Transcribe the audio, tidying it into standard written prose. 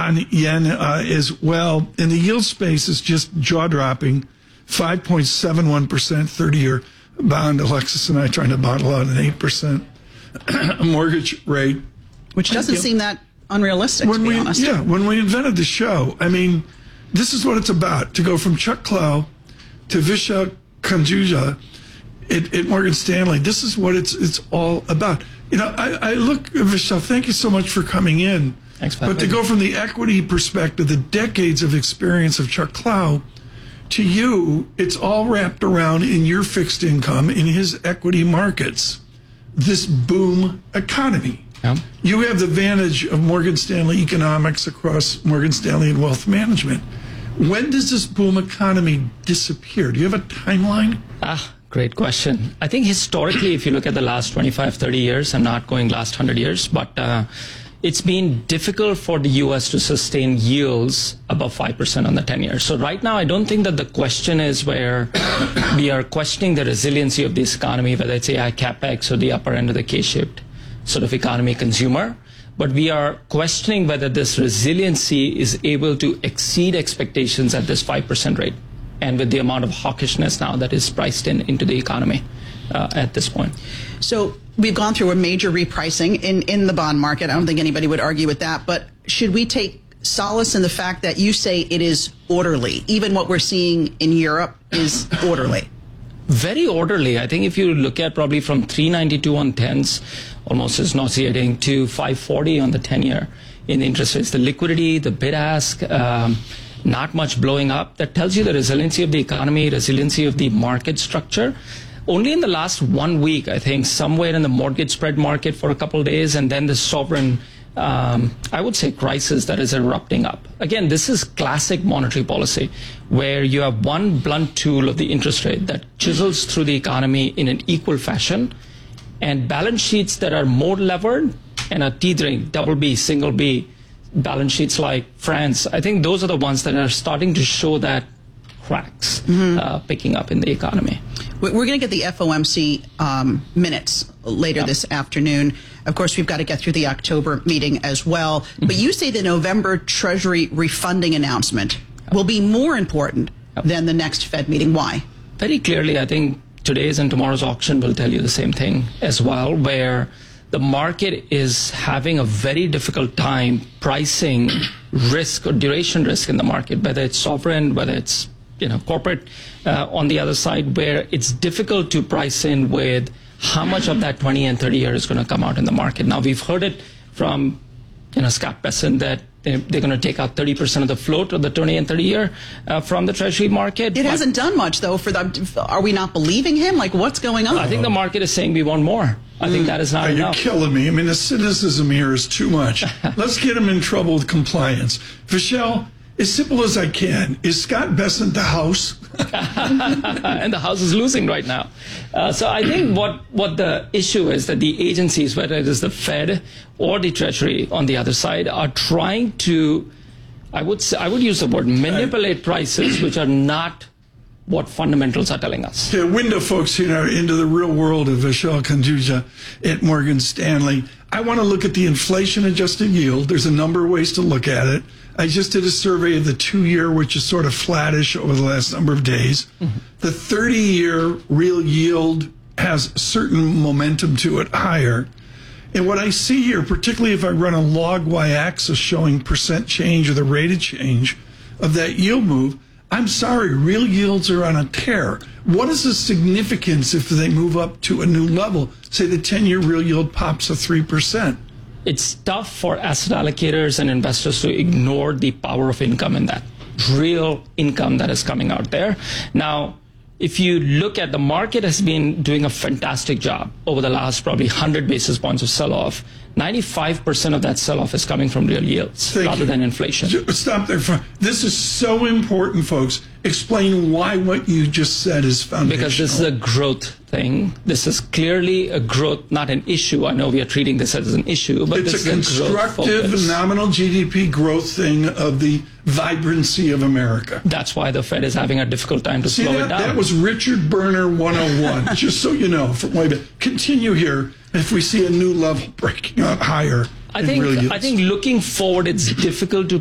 on yen as well. And the yield space is just jaw-dropping, 5.71%, 30-year bond. Alexis and I trying to bottle out an 8% mortgage rate. Which doesn't seem that unrealistic, to be honest. Yeah, when we invented the show, I mean, this is what it's about, to go from Chuck Clow to Vishal Kanjuja at Morgan Stanley. This is what it's all about. You know, I look, Vishal, thank you so much for coming in. Thanks for But to go from the equity perspective, the decades of experience of Chuck Clow, to you, it's all wrapped around in your fixed income, in his equity markets, this boom economy. Yeah. You have the advantage of Morgan Stanley economics across Morgan Stanley and wealth management. When does this boom economy disappear? Do you have a timeline? Great question. I think historically, if you look at the last 25, 30 years, I'm not going last 100 years, but it's been difficult for the U.S. to sustain yields above 5% on the 10 years. So right now, I don't think that the question is where we are questioning the resiliency of this economy, whether it's AI CapEx or the upper end of the K-shaped sort of economy consumer. But we are questioning whether this resiliency is able to exceed expectations at this 5% rate, and with the amount of hawkishness now that is priced into the economy at this point. So we've gone through a major repricing in the bond market. I don't think anybody would argue with that. But should we take solace in the fact that you say it is orderly? Even what we're seeing in Europe is orderly. Very orderly. I think if you look at probably from 392 on 10s, almost as nauseating, to 540 on the 10-year in interest rates. The liquidity, the bid-ask, not much blowing up. That tells you the resiliency of the economy, resiliency of the market structure. Only in the last 1 week, I think, somewhere in the mortgage spread market for a couple of days, and then the sovereign, I would say, crisis that is erupting up. Again, this is classic monetary policy, where you have one blunt tool of the interest rate that chisels through the economy in an equal fashion, and balance sheets that are more levered and are teetering, double B, single B, balance sheets like France, I think those are the ones that are starting to show that cracks picking up in the economy. We're going to get the FOMC minutes later this afternoon. Of course, we've got to get through the October meeting as well. But you say the November Treasury refunding announcement will be more important than the next Fed meeting. Why? Very clearly, I think today's and tomorrow's auction will tell you the same thing as well, where the market is having a very difficult time pricing risk or duration risk in the market, whether it's sovereign, whether it's corporate on the other side, where it's difficult to price in with how much of that 20 and 30 year is going to come out in the market. Now, we've heard it from Scott Bessent that they're going to take out 30% of the float of the 20 and 30 year from the Treasury market. It hasn't done much, though, for them. Are we not believing him? Like, what's going on? I think the market is saying we want more. I think that is not enough. You're killing me. I mean, the cynicism here is too much. Let's get him in trouble with compliance. Vishal, as simple as I can, is Scott Bessent the House? And the House is losing right now. So I think what the issue is that the agencies, whether it is the Fed or the Treasury on the other side, are trying to, I would use the word manipulate prices, which are not what fundamentals are telling us. Yeah, window folks into the real world of Vishal Kanjuja at Morgan Stanley. I want to look at the inflation-adjusted yield. There's a number of ways to look at it. I just did a survey of the 2-year, which is sort of flattish over the last number of days. The 30-year real yield has certain momentum to it higher. And what I see here, particularly if I run a log y-axis showing percent change or the rate of change of that yield move, I'm sorry, real yields are on a tear. What is the significance if they move up to a new level? Say the 10-year real yield pops a 3%. It's tough for asset allocators and investors to ignore the power of income in that real income that is coming out there. Now, if you look at the market has been doing a fantastic job over the last probably 100 basis points of sell-off. 95% of that sell-off is coming from real yields rather than inflation. Stop there. This is so important, folks. Explain why what you just said is foundational. Because this is a growth thing. This is clearly a growth, not an issue. I know we are treating this as an issue, but it's this a is a growth constructive focus. nominal GDP growth thing of the vibrancy of America. That's why the Fed is having a difficult time to slow it down. That was Richard Berner 101, just so you know. Continue here if we see a new level breaking out higher. I think looking forward, it's difficult to